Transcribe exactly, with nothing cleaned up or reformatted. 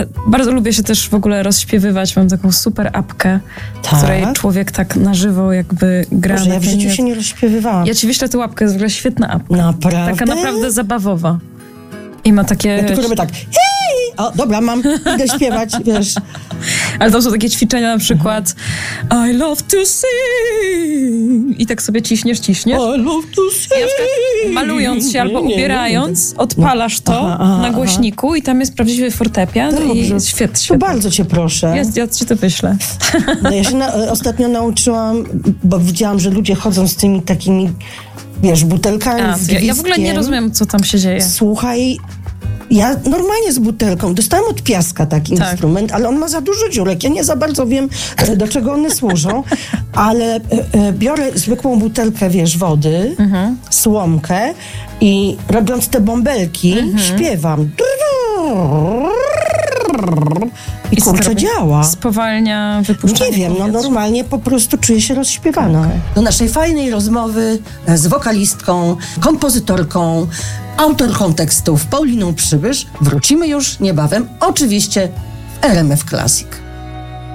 bardzo lubię się też w ogóle rozśpiewywać. Mam taką super apkę, Tak? w której człowiek tak na żywo jakby gra Boże, na ja w życiu pianinie. się nie rozśpiewywałam. Ja ci wyślę tę łapkę, jest w ogóle świetna apka. Naprawdę? Taka naprawdę zabawowa. I ma takie... Ja tylko robię tak, hej! O, dobra, mam, idę śpiewać, wiesz. Ale to są takie ćwiczenia na przykład I love to sing i tak sobie ciśniesz, ciśniesz. I love to sing. I na przykład malując się albo Nie, nie, nie, ubierając, odpalasz to Aha, aha, na głośniku i tam jest prawdziwy fortepian Dobrze. i świetnie. To Świet. bardzo cię proszę. Jest, ja ci to wyślę. No ja się na, ostatnio nauczyłam, bo widziałam, że ludzie chodzą z tymi takimi, wiesz, butelkami A, z ja, ja w ogóle nie gwizdkiem. rozumiem, co tam się dzieje. Słuchaj, ja normalnie z butelką, dostałam od Piaska taki Tak. instrument, ale on ma za dużo dziurek. Ja nie za bardzo wiem, e, do czego one służą, ale e, e, biorę zwykłą butelkę, wiesz, wody, Mhm. słomkę i robiąc te bąbelki, Mhm. śpiewam. I, I co to kurczę, robi? działa. Spowalnia wypuszczanie Nie wiem, no powietrza. normalnie po prostu czuję się rozśpiewana. Okay. Do naszej fajnej rozmowy z wokalistką, kompozytorką, autorką tekstów Pauliną Przybysz wrócimy już niebawem, oczywiście w R M F Classic.